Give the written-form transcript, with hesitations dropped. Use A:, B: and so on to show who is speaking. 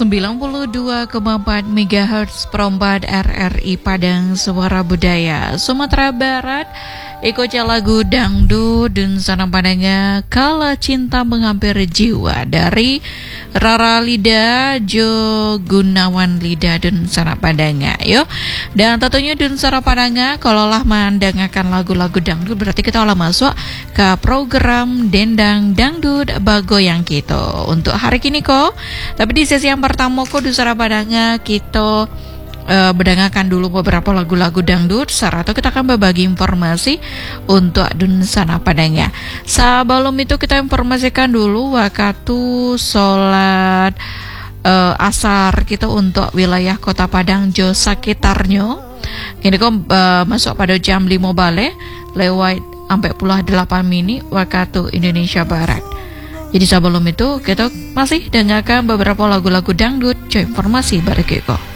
A: 92,4 MHz Perombat RRI Padang Suara Budaya Sumatera Barat. Ikutnya lagu dangdut dan sana padanya Kala Cinta Menghampiri Jiwa dari Rara Lida, Jo Gunawan Lida dan sana padanya. Yuk. Dan tentunya dan sana padanya kalau lah mendengarkan lagu-lagu dangdut berarti kita olah masuk ke program Dendang Dangdut Bagoyang kita untuk hari ini kok. Tapi di sesi yang pertama kok di sana padanya kita berdengarkan dulu beberapa lagu-lagu dangdut serta kita akan berbagi informasi untuk dunsana padanya. Sebelum itu kita informasikan dulu waktu sholat asar kita untuk wilayah Kota Padang jo sekitarnya. Ini kok masuk pada jam 5 balik lewat sampai puluh 8 mini waktu Indonesia Barat. Jadi sebelum itu kita masih dengarkan beberapa lagu-lagu dangdut. Informasi balik kok.